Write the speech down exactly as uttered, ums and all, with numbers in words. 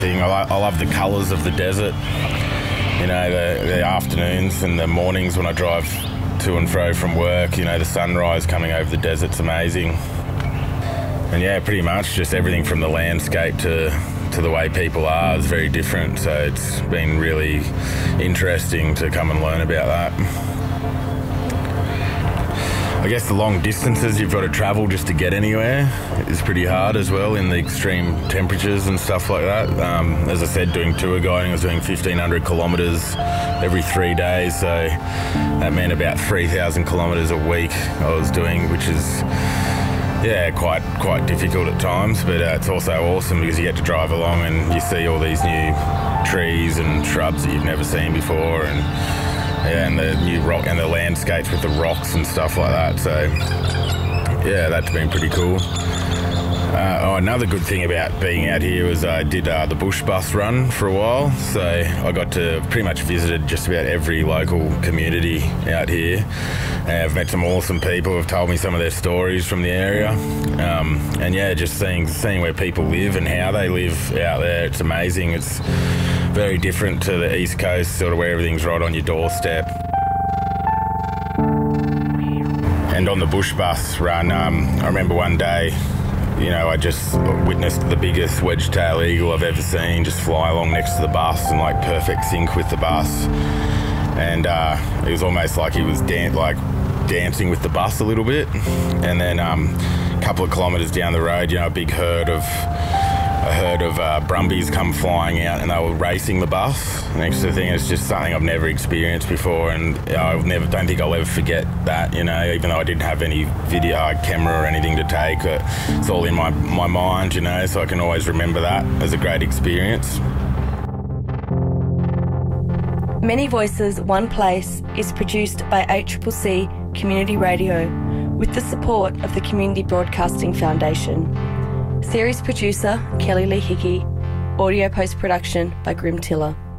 I, like, I love the colours of the desert. You know, the, the afternoons and the mornings when I drive to and fro from work, you know, the sunrise coming over the desert's amazing. And yeah, pretty much just everything from the landscape to, to the way people are is very different. So it's been really interesting to come and learn about that. I guess the long distances you've got to travel just to get anywhere is pretty hard as well in the extreme temperatures and stuff like that. Um, as I said, doing tour guiding, I was doing fifteen hundred kilometres every three days, so that meant about three thousand kilometres a week I was doing, which is, yeah, quite quite difficult at times, but uh, it's also awesome because you get to drive along and you see all these new trees and shrubs that you've never seen before, and yeah, and the new rock and the landscapes with the rocks and stuff like that. So yeah, that's been pretty cool. Uh, oh, another good thing about being out here was I did uh, the bush bus run for a while. So I got to pretty much visited just about every local community out here. And I've met some awesome people who've told me some of their stories from the area. Um, and yeah, just seeing seeing where people live and how they live out there, it's amazing. It's very different to the East Coast, sort of where everything's right on your doorstep. And on the bush bus run, um, I remember one day, you know, I just witnessed the biggest wedge-tail eagle I've ever seen just fly along next to the bus in like perfect sync with the bus. And uh, it was almost like he was dan- like dancing with the bus a little bit. And then um, a couple of kilometres down the road, you know, a big herd of a herd of uh, brumbies come flying out, and they were racing the bus. Next to the thing, it's just something I've never experienced before, and you know, I never don't think I'll ever forget that. You know, even though I didn't have any video uh, camera or anything to take, uh, it's all in my my mind. You know, so I can always remember that as a great experience. Many Voices, One Place is produced by A C C C Community Radio with the support of the Community Broadcasting Foundation. Series producer Kelly Lee Hickey. Audio post-production by Grim Tiller.